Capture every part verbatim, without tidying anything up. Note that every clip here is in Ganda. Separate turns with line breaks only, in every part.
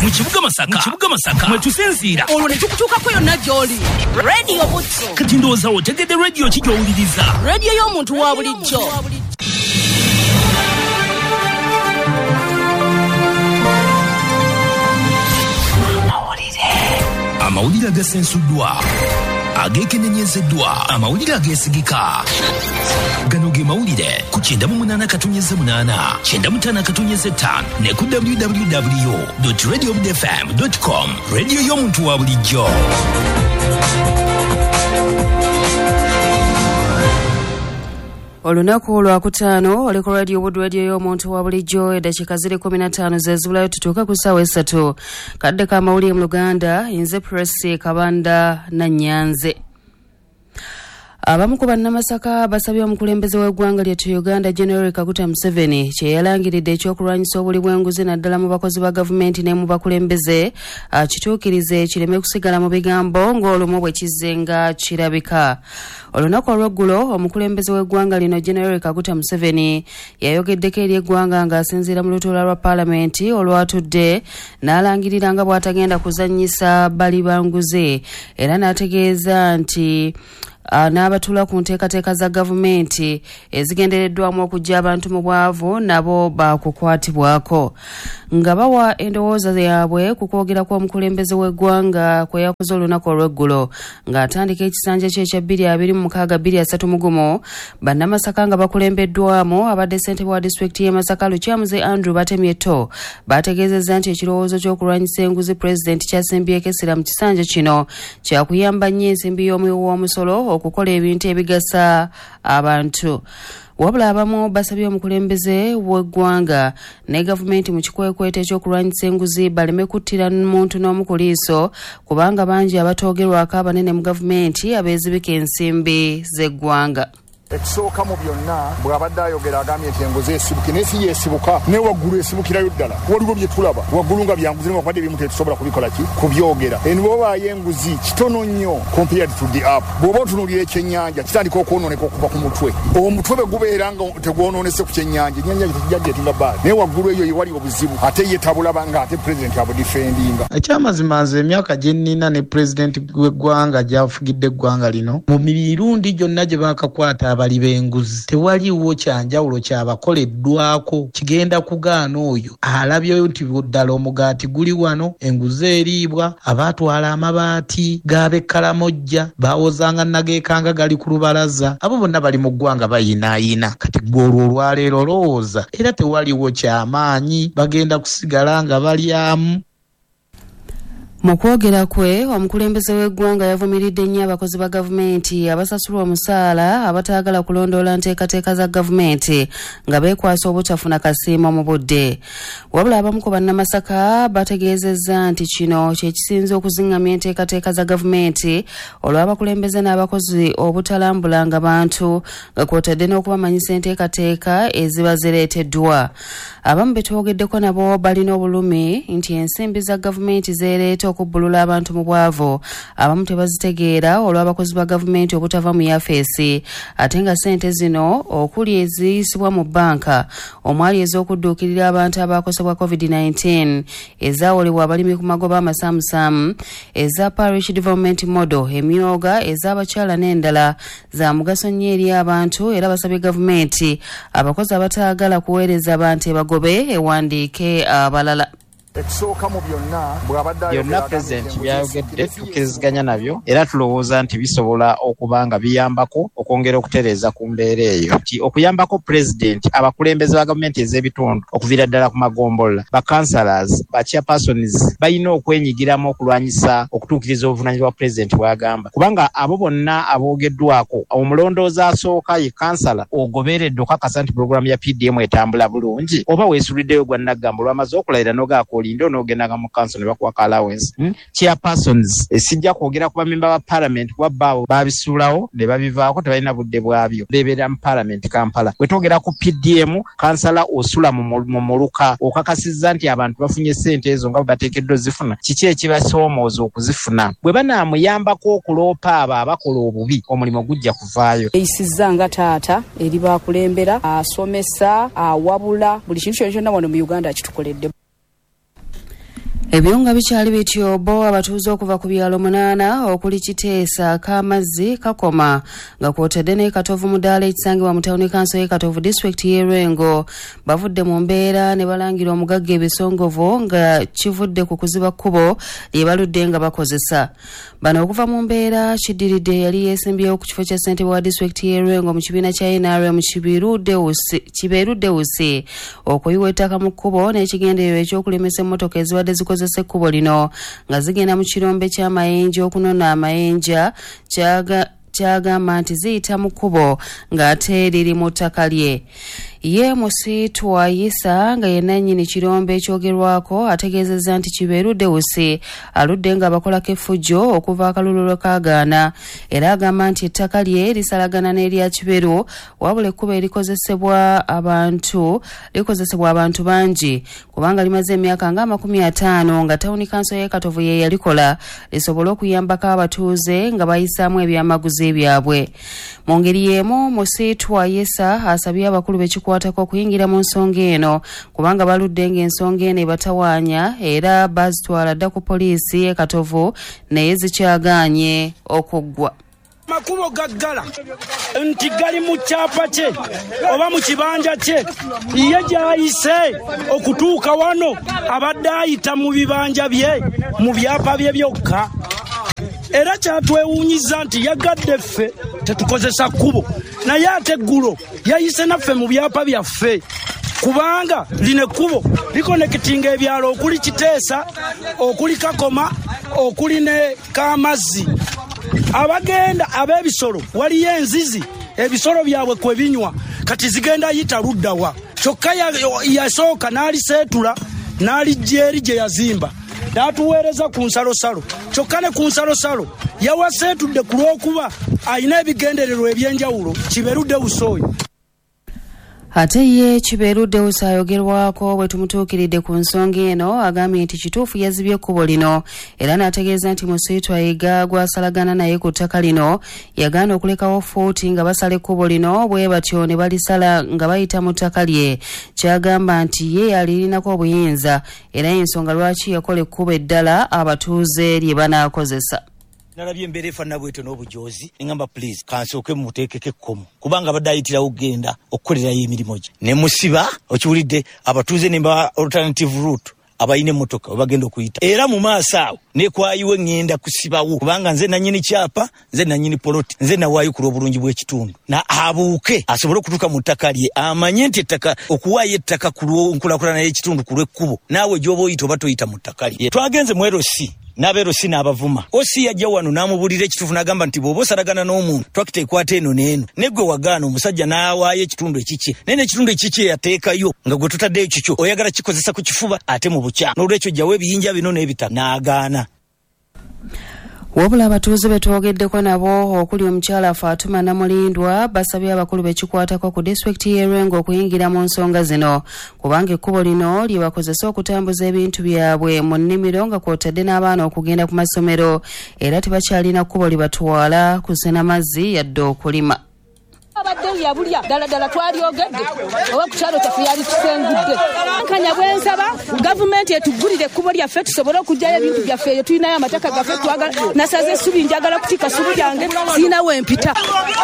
mu kibuga Masaka mu kibuga Masaka mwe tusinzira
olwo ne tukutuuka ko yonna gy'oli radio Butso
kati ndowooza otegedde radio ki gy'owuliriza
radio y'omuntu wa bulijjo
amawulire agasensuddwa agekenenyezeddwa amawulire ageesigika gano ge mawulire ku kyenda mu munaana katonyeze munaana kyenda mu ttaano katonyeze ttaano ne ku w w w dot radio bud f m dot com radio y'omuntu wa bulijjo.
Olunaku olwakutaano oli ku radio Bud radio y'omuntu wa bulijjo eddakiika ziri kumi na ttaano zeezibulayo tutuuka ku ssaawa essatu kadde ka mawulire mu Luganda nze Presi Kabanda Nannyanze. Abamu ku bannamasaka basabye omukulembeze w'eggwanga lyettu Uganda General Kaguta Museveni kye yalangiridde ekyokulwanyisa obuli bw'enguzi naddala mu bakozi ba gavumenti ne mu bakulembeze akituukirize kireme kusigala mu bigambo ng'olumu bwe kizze nga kirabika. Olunaku olw'eggulo omukulembeze w'eggwanga lino General Kaguta Museveni yayogeddeko eri eggwanga ng'asinziira mu lutuula lwa paalamenti olwatudde n'alangirira nga bw'atagenda kuzannyisa bali banguze era n'ategeeza nti Uh, n'abatula ku nteekateeka za gavumenti ezigendereddwamu okujja abantu mu bwavu nabo bakukwatibwako nga bawa endowooza yaabwe ku kwogera kw'omukulembeze w'eggwanga kwe yakoze olunaku olw'eggulo ng'atandika ekisanja kye ekya bbiri abiri mu mukaaga bbiri asatu mu gumu bannamasaka nga bakulembeddwamu abadde ssentebe wa disitulikiti y'e Masaka Lukyamuze Andrew Batemyeto bategeezezza nti ekirowoozo ky'okulwanyisa enguzi pulezidenti kyasimbyeko essira mu kisanja kino kyakuyamba nnyo ensimbi y'omuwi w'omusolo okukola ebintu ebigasa abantu. Wabula abamu basabye omukulembeze w'eggwanga ne gavumenti mu kikwekwete ekyokulwanyisa enguzi baleme kuttira muntu n'omu ku liiso kubanga bangi abatoogerwako abanene mu gavumenti abeezibika ensimbi z'eggwanga.
Ekisooka mu byonna bw'abadde ayogera agambye nti enguzi esibuke n'ensi yeesibuka ne waggulu esibukirayo ddala waliwo bye tulaba waggulu nga byanguzi ne wakwadde ebimu tetusobola kubikola ki kubyogera eni bw'obaayo enguzi kitono nnyo compared to the up bw'oba otunuulira ekyennyanja kitandika okwonooneka okuva ku mutwe omutwe bwe gubeera nga tegwonoonese ku kyennyanja ennyanja tekijjajja etinga baali naye waggulu eyo yewali obuzibu ate ye tabulaba nga ate pulezidenti abudifendinga.
Ekyamazima nze emyaka gye nnina ne pulezidenti w'eggwanga gy'afugidde eggwanga lino mu mirundi gyonna gye baakakwata abali b'enguzi tewaliwo kyanjawulo kyabakoleddwako kigenda kugaana oyo alabye nti ddala omugaati guli wano enguzi eriibwa abaatwala amabaati g'abekkalamojja baawozanga nageekanga gali ku lubalaza abo bonna bali mu ggwanga bayinaayina kati gwolwo olwaleero olowooza era tewaliwo kyamaanyi bagenda kusigala nga balyamu. Mu kwogera kwe omukulembeze w'eggwanga yavumiridde nnyo abakozi ba gavumenti abasasulwa omusaala abataagala kulondoola nteekateeka za gavumenti nga beekwasa obutafuna kasiimo mu budde. Wabula abamu ku bannamasaka bategeezezza nti kino kye kisinze okuzingamya enteekateeka za gavumenti olw'abakulembeze n'abakozi obutalambulanga bantu nga kw'otadde n'okubamanyisa enteekateeka eziba zireeteddwa. Abamu be twogeddeko nabo balina obulumi nti ensimbi za gavumenti zeereeta okubbulula abantu mu bwavu abamu tebazitegeera olw'abakozi ba gavumenti obutava mu yafeesi ate nga ssente zino okuli eziyisibwa mu bbanka omwali ez'okudduukirira abantu abaakosebwa covid nineteen ezaawolebwa abalimi ku magoba amasaamusaamu eza parish development model emyoga ez'abakyala n'endala za mugaso nnyo eri abantu era basabye gavumenti abakozi abataagala kuweereza abantu ebagobe ewandiike abalala.
Ekisooka mu byonna bw'abadde
byonna pulezidenti byayogedde tukkiriziganya nabyo era tulowooza nti bisobola okuba nga biyambako okwongera okutereeza ku mbeera eyo ti okuyambako pulezidenti abakulembeze ba gavumenti ez'ebitundu okuviira ddala ku magombolola bakansalas bachairpersons balina okwenyigiramu okulwanyisa okutuukiriza obuvunaanyizibwa bwa pulezidenti bw'agamba kubanga abo bonna aboogeddwako omulondoozi asooka ye kansala ogoberedde okakasa nti pulogulaamu ya P D M etambula bulungi oba weesuliddeyo gwa naggambo lwamaze okulayira n'ogaako lindo n'ogendaga mu council ne bakuwa allowance hmm? chairpersons esijja kwogera ku bamemba ba parliament wabbaawo babisuulawo ne babivaako tebalina budde bwabyo bebeera mu parliament Kampala bwe twogera ku P D M kansala osula mu muluka okakasizza nti abantu bafunye ssente ezo nga bateekeddwa zifuna kiki ekibasoomooza okuzifuna bwe banaamuyambako okuloopa abo abakola obubi omulimu gujja kuvaayo.
Eyisizza nga taata eri bakulembera asomesa awabula buli kintu kyonna wano mu Uganda kitukoledde.
Ebyonga bikyali bityo bo abatuuze okuva ku byalo munaana okuli Kiteesa, Kaamazzi, Kakoma nga kwotadde ne Katovu Mudaala ekisangibwa mu tawuni kanso y'e Katovu disitulikiti y'e Lwengo bavudde mu mbeera ne balangira omugagga ebisongovu nga kivudde ku kuziba kkubo lye baludde nga bakozesa. Bano okuva mu mbeera kiddiridde yali yeesimbyewo ku kifo kya ssentebe wa disitulikiti y'e Lwengo mu kibiina kya N R M Kibeeru Deusi okuyiwa ettaka mu kkubo n'ekigendererwa ekyokulemesa emmotoka ezibadde zikozesa ekkubo lino nga zigenda mu kirombe ky'amayenje okunona amayenja kyagamba nti ziyita mu kkubo ng'ate riri mu ttaka lye. Ye Musitu Ayisa nga yenna nnyini kirombe ekyogerwako ategeezezza nti Kibeeru Deusi aludde nga bakolako effujjo okuva akalulu lwe kaagaana era agamba nti ettaka lye lisalagana n'erya Kibeeru wabula ekkubo erikozesebwa abantu likozesebwa abantu bangi kubanga limaze emyaka nga amakumi ataano nga tawuni kanso y'e Katovu ye yalikola lisobole okuyambako abatuuze nga bayisaamu ebyamaguzi byabwe. Mu ngeri y'emu Musitu Ayisa asabye abakulu b'ekikwatako okuyingira mu nsonga eno kubanga baludde ng'ensonga eno ebatawaanya era bazitwala dda ku poliisi y'e Katovu naye zikyagaanye okuggwa.
Makubo gaggala nti gali mu kyapa kye oba mu kibanja kye ye gyayise okutuuka wano abadde ayita mu bibanja bye mu byapa bye byokka era kyatwewuunyiza nti yagadde ffe tetukozesa kkubo naye ate eggulo yayise naffe mu byapa byaffe kubanga lino ekkubo likonekitinga ebyalo okuli Kiteesa okuli Kakoma okuli ne Kaamazzi. Abagenda ab'ebisolo waliyo enzizi ebisolo byabwe kwe binywa kati zigenda yita luddawa kyokka yasooka n'aliseetula n'alijja eri gye yazimba n'atuweereza ku nsalosalo kyokka ne ku nsalosalo yawaseetudde ku lw'okuba alina ebigendererwa ebyenjawulo Kibeeru Deusi oyo.
Ate ye Kibeeru Deusi ayogerwako bwe tumutuukiridde ku nsonga eno agambye nti kituufu yazibye ekkubo lino era n'ategeeza nti Musitu Ayiga gwasalagana naye ku ttaka lino yagaana okulekawo fuuti nga basala ekkubo lino bwe batyo ne balisala nga bayita mu ttaka lye. Kyagamba nti ye yalirinako obuyinza era ensonga lwaki yakola ekkubo eddala abatuuze lye banaakozesa.
Nalabye embeera efaanana bwetyo n'obujoozi engamba please kansooke mumuteekeko ekkomo kubanga abadde ayitirawo okugenda okukolerayo emirimu gye ne musiba okiwulidde abatuuze ne mba alternative route abayina emmotoka we bagenda okuyita era mu maaso awo nekwayiwe ngenda kusibawo kubanga nze nanyini kyapa nze nanyini poloti nze nawaayo ku lw'obulungi bw'ekitundu na abuuke asobole okutuuka mu ttaka lye amanye nti ettaka okuwaayo ettaka ku lw'enkulaakulana y'ekitundu ku lw'ekkubo naawe gy'oba oyita oba toyita mu ttaka lye. Twagenze mu erosi n'abeerosi n'abavuma osi yajja wano n'amubulira ekituufu n'agamba nti bw'oba osalagana n'omuntu twakita ekwata eno n'eno neggwe wagaana omusajja n'awaayo ekitundu ekikye naye n'ekitundu ekikye yateekayo nga gwe tutaddeyo kikyo oyagala kikozesa ku kifuba ate mu bukya n'olwekyo jjawo ebiyinja bino n'ebitaka n'agaana. Wabula abatuuze betwogeddeko nabo okuli omukyala Fatuma Namulindwa basabye abakulu b'ekikwatako ku disitulikiti y'e Lwengo okuyingira mu nsonga zino kubanga ekkubo lino lye bakozesa okutambuza ebintu byabwe mu nnimiro nga kwotadde n'abaana okugenda ku masomero era tebakyalina kkubo libatwala kusena mazzi yadde okulima.
Abadde yabulya dala dala twalyogedde oba ku kyalo kyaffe yali kisengudde nkanya bwensaba gavumenti etugulire ekkubo lyaffe tusobole okugyayo ebintu byaffe eyo tulinayo amataka gaffe twagala nasaze essubi njagala kutika ssubi lyange siinawo empita.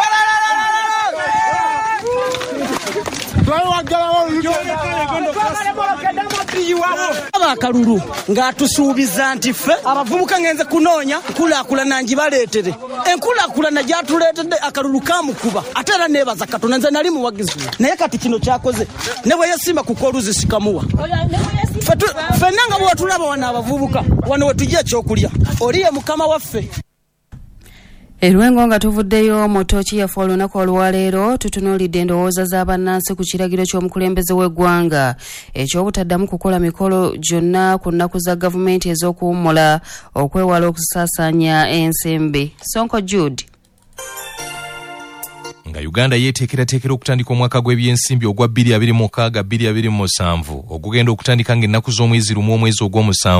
Abakalulu ng'atusuubiza nti ffe abavubuka ngenze kunoonya nkulaakulana ngibaleetere enkulaakulana gyatuleetedde akalulu kamukuba ate era neebaza Katonda nze nali muwagizi naye kati kino kyakoze ne bwe yesimba ku koluzi sikamuwa ffenna nga bwetulaba wano abavubuka wano wetujja ekyokulya oli ye mukama waffe.
E Lwengo nga tuvuddeyo motoki yaffe olunaku olwaleero tutunuulidde endowooza z'abannansi ku kiragiro ky'omukulembeze w'eggwanga eky'obutaddamu kukola mikolo gyonna ku nnaku za gavumenti ez'okuwummula okwewala okusaasaanya ensimbi. Sonko Jude.
Nga Uganda yeteekerateekera okutandika omwaka gw'ebyensimbi ogwa bbiri abiri mu mukaaga bbiri abiri mu musanvu ogugenda okutandika ng'ennaku z'omwezi lumu omwezi ogw'omusanvu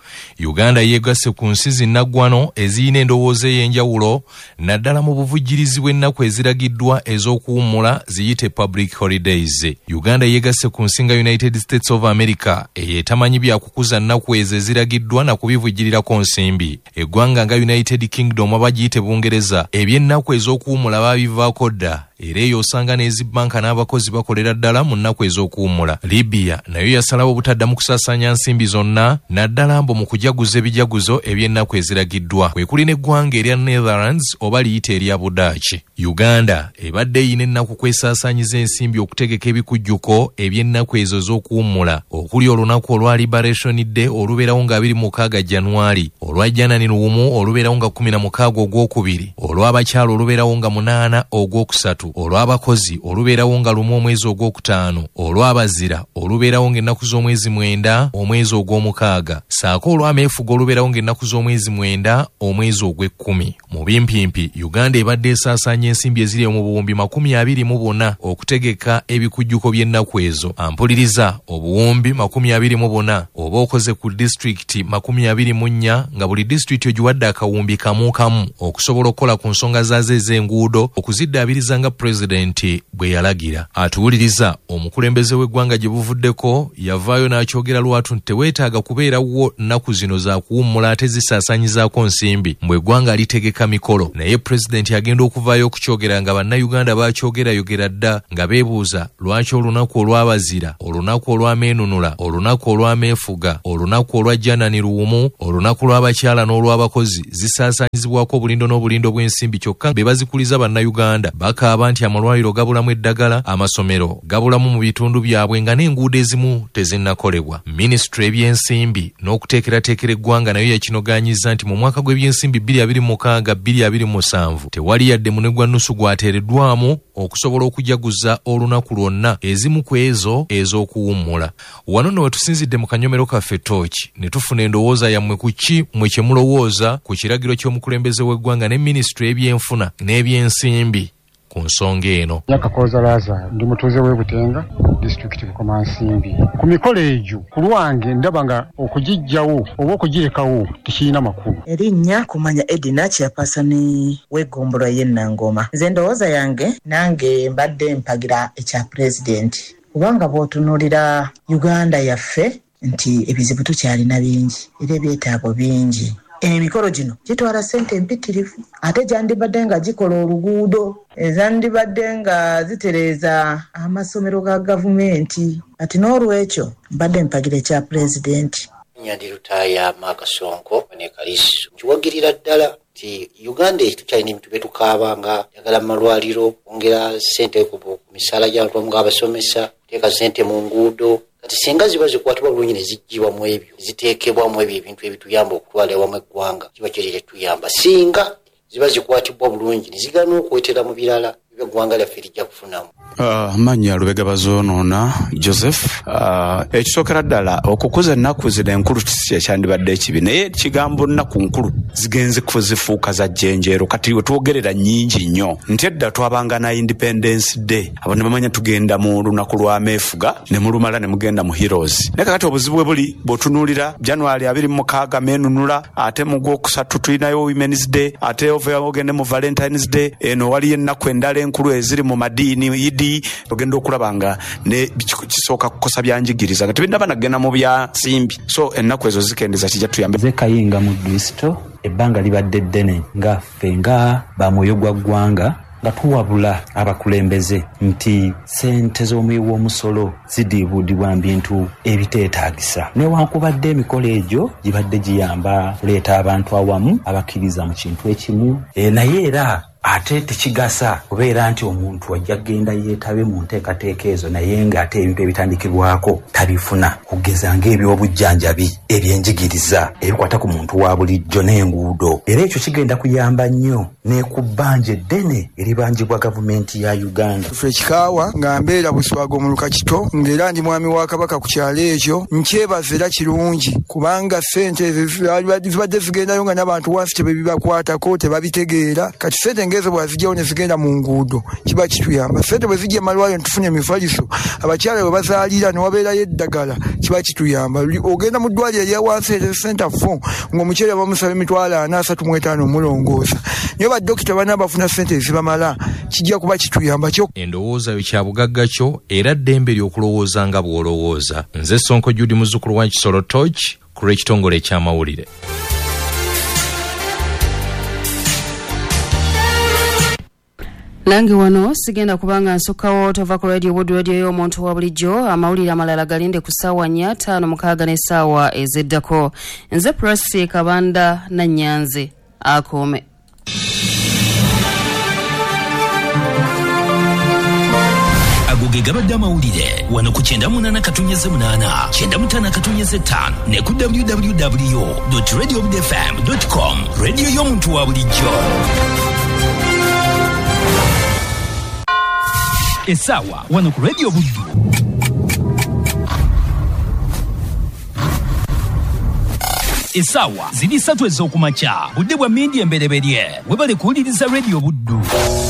Uganda yeegasse ku nsi zinnaggwano eziyina endowooza ey'enjawulo naddala mu buvujjirizi bw'ennaku eziragiddwa ez'okuwummula ziyite public holidays. Uganda yeegasse ku nsi nga United States of America eyeetamanyi byakukuza nnaku ezo eziragiddwa na kubivujjirirako nsimbi. Eggwanga nga United Kingdom abagiyite Bungereza eby'ennaku ez'okuwummula baabivaako dda era eyo osanga n'ezibbanka n'abakozi bakolera ddala mu nnaku ez'okuwummula. Libya nayo yasalawo obutaddamu kusaasaanya nsimbi zonna naddala mbu mu kujaguza ebijaguzo eby'ennaku eziragiddwa kwe kuli n'eggwanga erya Netherlands oba liyita erya Budaaki. Uganda ebadde eyina ennaku kwesaasaanyiza ensimbi okutegeka ebikujjuko eby'ennaku ezo z'okuwummula okuli olunaku olwa Liberation Day olubeerawo nga abiri mu mukaaga January, olwa Janani luwumu olubeerawo nga kumi na mukaaga ogwokubiri, olw'abakyala olubeerawo nga munaana ogwokusatu, olw'abakozi olubeerawo nga lumu omwezi ogwokutaano, olw'abazira olubeerawo ng'ennaku z'omwezi mwenda omwezi ogw'omukaaga, saako olw'ameefuga olubeerawo ng'ennaku z'omwezi mwenda omwezi ogw'ekkumi. Mu bimpimpi Uganda ebadde esaasaanya ensimbi eziri mu buwumbi makumi abiri mu buna okutegeka ebikujjuko by'ennaku ezo. Ampuliriza obuwumbi makumi abiri mu buna oba okoze ku disitulikiti makumi abiri mu nnya nga buli disitulikiti ogiwadde akawumbi kamu kamu okusobola okukola ku nsonga zaazo ez'enguudo okuziddaabiriza nga pulezidenti bwe yalagira. Atuwuliriza omukulembeze w'eggwanga gye buvuddeko yavaayo n'akyogera lwatu nti teweetaaga kubeerawo nnaku zino za kuwummula ate zisaasaanyizaako nsimbi mbwe eggwanga litegeka mikolo. Naye pulezidenti agenda okuvaayo okukyogera nga bannayuganda baakyogerayogera dda nga beebuuza lwaki olunaku olw'abazira, olunaku olw'ameenunula, olunaku olw'ameefuga, olunaku olwa Janani luwumu, olunaku lw'abakyala n'olw'abakozi zisaasaanyizibwako obulindo n'obulindo bw'ensimbi kyokka be bazikuliza bannayuganda bakaaba nti amalwaliro gabulamu eddagala, amasomero gabulamu mu bitundu byabwe nga n'enguudo ezimu tezinnakolebwa. Minisitule y'ebyensimbi n'okuteekerateekera eggwanga nayo yakinogaanyiza nti mu mwaka gw'ebyensimbi bbiri abiri mu mukaaga bbiri abiri mu musanvu tewali yadde munwe gwa nnusu gwateereddwamu okusobola okujaguza olunaku lwonna ezimu ku ezo ez'okuwummula. Wano nno we tusinzidde mu kanyomero kaffe Tooki ne tufuna endowooza yammwe ku ki mwe kye mulowooza ku kiragiro ky'omukulembeze w'eggwanga ne minisitule y'ebyenfuna n'ebyensimbi ku nsonga eno.
Yakakoza Laza ndi mutuuze w'e Butenga disitulikiti Bukomansimbi. Ku mikolo egyo ku lwange ndaba nga okugijjawo oba okugirekawo tekirina makulu.
Erinnya kumanya Edina Kyapasani w'eggombolola y'e Nangoma. Nze ndowooza yange nange mbadde mpagira ekya pulezidenti kubanga bw'otunuulira Uganda yaffe nti ebizibu tukyalina bingi era ebyetaago bingi. Emikolo gino gitwala ssente mpitirivu ate gyandibadde nga gikola oluguudo, ezandibadde nga zitereeza amasomero ga gavumenti. Ati n'olwekyo mbadde mpagira ekya pulezidenti.
Nyandi Lutaaya Makasonko ne Kalisu kiwagirira ddala ti Uganda tukyalina ebintu bye tukaabanga yagala malwaliro ongera ssente ku misaala gy'abantu nga abasomesa teeka ssente mu nguudo. Kati singa ziba zikwatibwa bulungi ne zijjibwa mu ebyo ziteekebwamu ebyo ebintu ebituyamba okutwala ewamu eggwanga kiba kiri tuyamba. Singa ziba zikwatibwa bulungi ne zigana okwetera mu birala eggwanga lyaffe lijja kufunamu.
Uh, manya Lubega Bazonoona Joseph. Uh, ekisookera ddala okukuza ennaku zino enkulu kyandibadde ekibi naye ekigambo nnaku nkulu zigenze kuzifuuka za jjenjeero kati wetwogerera nnyingi nnyo nti edda twabanga na Independence Day abo ne bamanya tugenda mu lunaku lw'ameefuga ne mulumala ne mugenda mu Heroes. Naye kakati obuzibu bwe buli bw'otunuulira January abiri mu mukaaga meenunula ate mu gwokusatu tulinayo Women's Day ate ogende mu Valentine's Day eno waliyo ennaku endala enkulu eziri mu madiini Idi ogenda okulabanga ne kisooka kukosa byanjigiriza nga tebinaba nagenda mu bya simbi so ennaku ezo zikendeza kijja tuyambe.
Ze Kayinga mu Kristo ebbanga libadde ddene nga ffe nga ba mwoyo gwa ggwanga nga tuwabula abakulembeze nti ssente z'omuwi w'omusolo zidiibudibwa mu bintu ebiteetaagisa newankubadde emikolo egyo gibadde giyamba kuleeta abantu awamu abakkiriza mu kintu ekimu e, naye era ate tekigasa kubeera nti omuntu ajja genda yeetabe mu nteekateeka ezo naye ng'ate ebintu ebitandikibwako tabifuna kugeza ng'ebyobujjanjabi ebyenjigiriza ebikwata ku muntu wa bulijjo n'enguudo. Era ekyo kigenda kuyamba nnyo ne ku bbanja eddene eribanjibwa gavumenti ya Uganda.
Ffe Kikaawa nga mbeera Buswago mu Lukakito ng'era ndi mwami wa Kabaka ku kyalo ekyo nkyebaza era kirungi kubanga ssente zibadde zigendayo nga n'abantu wansi tebebibakwatako tebabitegeera kati ssente sente bwazijjawo ne zigenda mu nguudo kiba kituyamba. Sente bwe zijja malwaliro ntufune emifaliso abakyala bwe bazaalira ne wabeerayo eddagala kiba kituyamba. Ogenda mu ddwaliro erya wansi e center fo ng'omukyala bamusaba emitwalo ana asatu mu etaano omulongoosa naye baddokita bana bafuna sente ezibamala kijja kuba kituyamba.
Endowooza yo kya bugagga kyo era ddembe ly'okulowooza nga bw'olowooza. Nze Sonko Judy muzzukulu wa Kisolo Toch ku lw'ekitongole eky'amawulire.
Nange wano sigenda kubanga nsukkawo tova ku radio Wood Radio y'omuntu wa bulijjo. Amawulire amalala galinde ku ssaawa nnya ttaano mukaaga n'essaawa ezeddako. Nze Presi Kabanda Nannyanze akoome.
Agoge gabadde amawulire wano ku kyenda munana katonyeze munana kyenda mutana katonyeze ttaano ne ku w w w dot radio wood f m dot com radio y'omuntu wa bulijjo. Essaawa wano ku radio Buddu. Essaawa ziri ssatu ez'okumakya budde bwa mmindi embereberye webale kuwuliriza radio Buddu.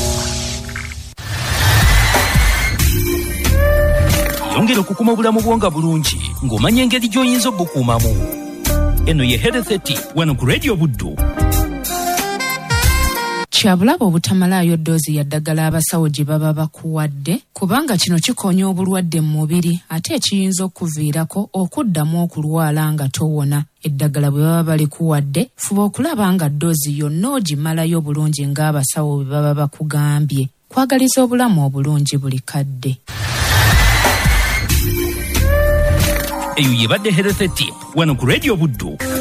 Yongera okukuma obulamu bwonga bulungi ng'omanya engeri gy'oyinza obukuumamu. Eno ye Health Tip wano ku radio Buddu.
Kyabulaba obutamalayo ddoozi ya ddagala abasawo gye baba bakuwadde kubanga kino kikonya obulwadde mu mubiri ate ekiyinza okuviirako okuddamu okulwala nga towona. Eddagala bwe baba balikuwadde fuba okulaba nga ddoozi yonna ogimalayo bulungi ng'abasawo bwe baba bakugambye. Kwagaliza obulamu obulungi buli kadde.
Eyo yebadde Health Tip wano ku radio Buddu.